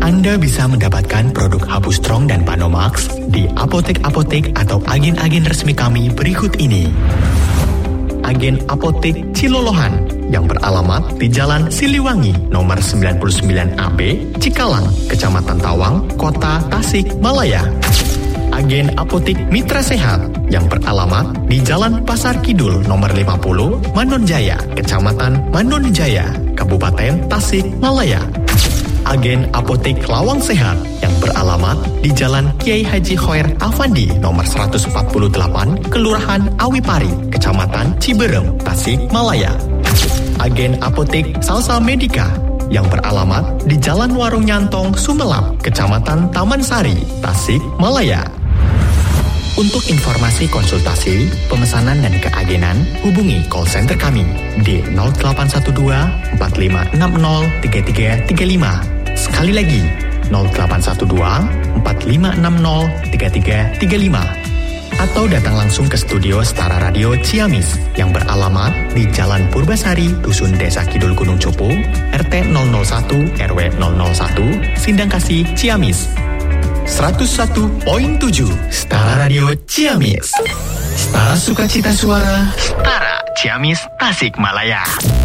Anda bisa mendapatkan produk Habu Strong dan Panomax di apotek-apotek atau agen-agen resmi kami berikut ini. Agen Apotek Cilolohan yang beralamat di Jalan Siliwangi nomor 99AB, Cikalang, Kecamatan Tawang, Kota Tasikmalaya. Agen Apotek Mitra Sehat yang beralamat di Jalan Pasar Kidul nomor 50, Manonjaya, Kecamatan Manonjaya, Kabupaten Tasikmalaya. Agen Apotek Lawang Sehat yang beralamat di Jalan Kiai Haji Khoer Afandi nomor 148, Kelurahan Awipari, Kecamatan Ciberem, Tasikmalaya. Agen Apotek Salsa Medika yang beralamat di Jalan Warung Nyantong, Sumelap, Kecamatan Taman Sari, Tasikmalaya. Untuk informasi konsultasi, pemesanan dan keagenan, hubungi call center kami di 0812 4560 3335. Sekali lagi, 0812 4560 3335. Atau datang langsung ke studio Setara Radio Ciamis yang beralamat di Jalan Purbasari, Dusun Desa Kidul Gunung Cupu, RT 001 RW 001, Sindangkasih, Ciamis. 101.7 Setara Radio Ciamis. Setara Sukacita Suara, Setara Ciamis, Tasikmalaya.